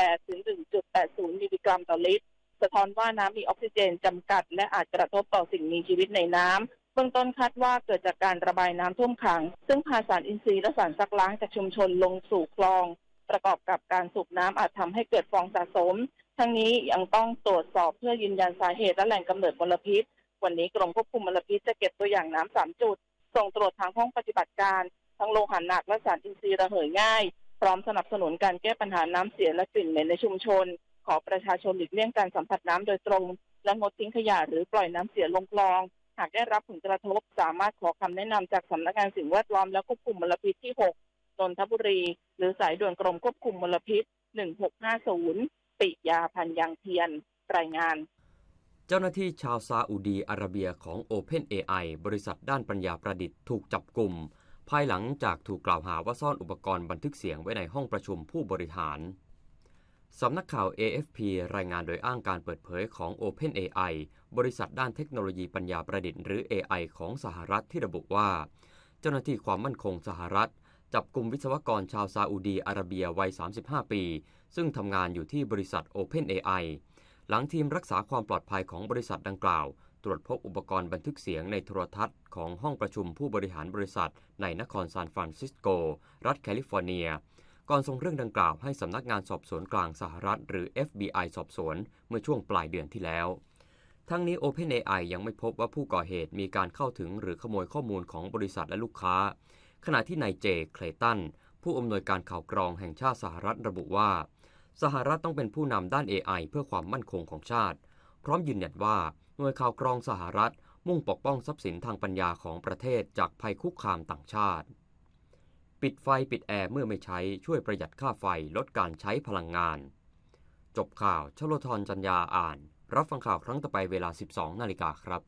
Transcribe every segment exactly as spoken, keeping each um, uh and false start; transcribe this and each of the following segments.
แปดถึง หนึ่งจุดแปดศูนย์ มิลลิกรัมต่อลิตรสะท้อนว่าน้ำมีออกซิเจนจำกัดและอาจกระทบต่อสิ่งมีชีวิตในน้ำเบื้องต้นคาดว่าเกิดจากการระบายน้ำท่วมขังซึ่งพาสารอินทรีย์และสารซักล้างจากชุมชนลงสู่คลองประกอบกับการสูบน้ำอาจทำให้เกิดฟองสะสมทั้งนี้ยังต้องตรวจสอบเพื่อยืนยันสาเหตุและแหล่งกำเนิดมลพิษวันนี้กรมควบคุมมลพิษจะเก็บตัวอย่างน้ำสามจุดส่งตรวจทางห้องปฏิบัติการทั้งโลหะหนักและสารอินทรีย์ระเหยง่ายพร้อมสนับสนุนการแก้ปัญหาน้ำเสียและกลิ่นเหม็นในชุมชนขอประชาชนหลีกเลี่ยงการสัมผัสน้ำโดยตรงและงดทิ้งขยะหรือปล่อยน้ำเสียลงคลองหากได้รับผลกระทบสามารถขอคำแนะนำจากสำนักงานสิ่งแวดล้อมและควบคุมมลพิษที่หกนนทบุรีหรือสายด่วนกรมควบคุมมลพิษหนึ่งหกห้าศูนย์ปิยาพันยางเทียนรายงานเจ้าหน้าที่ชาวซาอุดีอาระเบียของ OpenAI บริษัทด้านปัญญาประดิษฐ์ถูกจับกุมภายหลังจากถูกกล่าวหาว่าซ่อนอุปกรณ์บันทึกเสียงไว้ในห้องประชุมผู้บริหารสำนักข่าว เอ เอฟ พี รายงานโดยอ้างการเปิดเผยของ OpenAI บริษัทด้านเทคโนโลยีปัญญาประดิษฐ์หรือ เอ ไอ ของสหรัฐที่ระบุว่าเจ้าหน้าที่ความมั่นคงสหรัฐจับกุมวิศวกรชาวซาอุดีอาระเบียวัยสามสิบห้าปีซึ่งทำงานอยู่ที่บริษัท OpenAI หลังทีมรักษาความปลอดภัยของบริษัทดังกล่าวตรวจพบอุปกรณ์บันทึกเสียงในโทรทัศน์ของห้องประชุมผู้บริหารบริษัทในนครซานฟรานซิสโกรัฐแคลิฟอร์เนียก่อนส่งเรื่องดังกล่าวให้สำนักงานสอบสวนกลางสหรัฐหรือ เอฟ บี ไอ สอบสวนเมื่อช่วงปลายเดือนที่แล้วทั้งนี้ OpenAI ยังไม่พบว่าผู้ก่อเหตุมีการเข้าถึงหรือขโมยข้อมูลของบริษัทและลูกค้าขณะที่นายเจเคลตันผู้อำนวยการข่าวกรองแห่งชาติสหรัฐระบุว่าสหรัฐต้องเป็นผู้นำด้าน เอ ไอ เพื่อความมั่นคงของชาติพร้อมยืนยันว่าหน่วยข่าวกรองสหรัฐมุ่งปกป้องทรัพย์สินทางปัญญาของประเทศจากภัยคุกคามต่างชาติปิดไฟปิดแอร์เมื่อไม่ใช้ช่วยประหยัดค่าไฟลดการใช้พลังงานจบข่าวชโลธรจัญญาอ่านรับฟังข่าวครั้งต่อไปเวลา สิบสองนาฬิกาครับ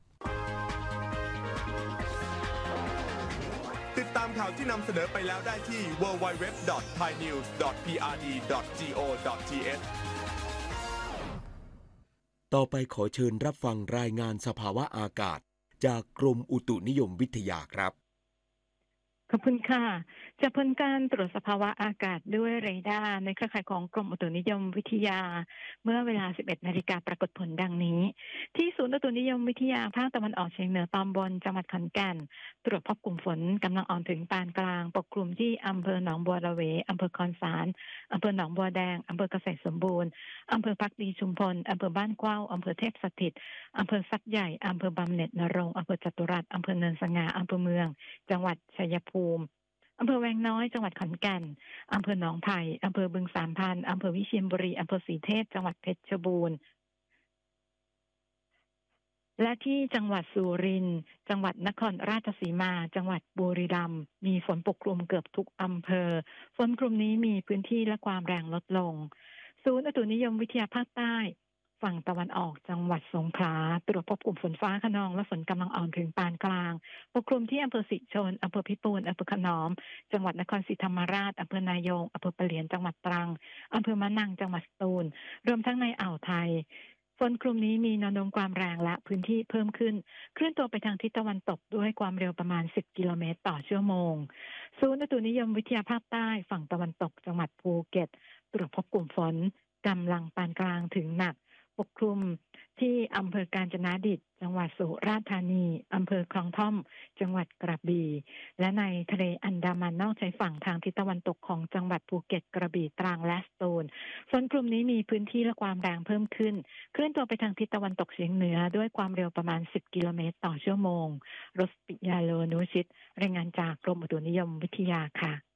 ติดตามข่าวที่นำเสนอไปแล้วได้ที่ ดับเบิลยู ดับเบิลยู ดับเบิลยู ดอท ไทยนิวส์ ดอท พี อาร์ ดี ดอท จี โอ ดอท ที เอชต่อไปขอเชิญรับฟังรายงานสภาวะอากาศจากกรมอุตุนิยมวิทยาครับขอบคุณค่ะจากผลการตรวจสภาวะอากาศด้วยเรดาร์ในเครือข่ายของกรมอุตุนิยมวิทยาเมื่อเวลา สิบเอ็ดนาฬิกาปรากฏผลดังนี้ที่ศูนย์อุตุนิยมวิทยาภาคตะวันออกเฉียงเหนือตอนบนจังหวัดขอนแก่นตรวจพบกลุ่มฝนกำลังอ่อนถึงปานกลางปกคลุมที่อำเภอหนองบัวระเวอำเภอคอนสารอำเภอหนองบัวแดงอำเภอเกษตรสมบูรณ์อำเภอภักดีชุมพลอำเภอบ้านกว้าวอำเภอเทพสถิตอำเภอสักใหญ่อำเภอบำเหน็จนรงค์อำเภอจตุรัสอำเภอเนินสง่าอำเภอเมืองจังหวัดชัยภูมิอำเภอแวงน้อยจังหวัดขอนแก่นอำเภอหนองไผ่อำเภอบึงสามพันอำเภอวิเชียรบุรีอำเภอศรีเทพจังหวัดเพชรบูรณ์และที่จังหวัดสุรินทร์จังหวัดนครราชสีมาจังหวัดบุรีรัมย์มีฝนปกคลุมเกือบทุกอำเภอฝนกลุ่มนี้มีพื้นที่และความแรงลดลงศูนย์อุตุนิยมวิทยาภาคใต้ฝั่งตะวันออกจังหวัดสงขลาตรวจพบกลุ่มฝนฟ้าคะนองและฝนกำลังอ่อนถึงปานกลางปกคลุมที่อำเภอสิชนอำเภอพิปูนอำเภอขนอมจังหวัดนครศรีธรรมราชอำเภอนายงอำเภอปะเหลียนจังหวัดตรังอำเภอมะนังจังหวัดสตูลรวมทั้งในอ่าวไทยฝนกลุ่มนี้มีแนวโน้มความแรงและพื้นที่เพิ่มขึ้นเคลื่อนตัวไปทางทิศตะวันตกด้วยความเร็วประมาณสิบกิโลเมตรต่อชั่วโมงศูนย์อุตุนิยมวิทยาภาคใต้ฝั่งตะวันตกจังหวัดภูเก็ตตรวจพบกลุ่มฝนกำลังปานกลางถึงหนักปกคลุมที่อำเภอกาญจนดิตจังหวัดสุราษฎร์ธานีอำเภอคลองท่อมจังหวัดกระบี่และในทะเลอันดามันนอกชายฝั่งทางทิศตะวันตกของจังหวัดภูเก็ตกระบี่ตรังและสตูลฝนกลุ่มนี้มีพื้นที่และความแรงเพิ่มขึ้นเคลื่อนตัวไปทางทิศตะวันตกเฉียงเหนือด้วยความเร็วประมาณสิบกิโลเมตรต่อชั่วโมงรสปิยาโลนุชิตรายงานจากกรมอุตุนิยมวิทยาค่ะ